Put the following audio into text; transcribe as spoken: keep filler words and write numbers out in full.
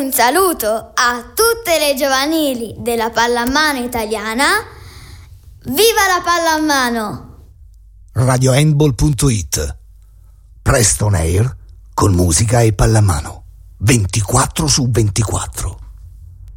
Un saluto a tutte le giovanili della pallamano italiana. Viva la pallamano! radiohandball punto it. Presto on air con musica e pallamano ventiquattro su ventiquattro.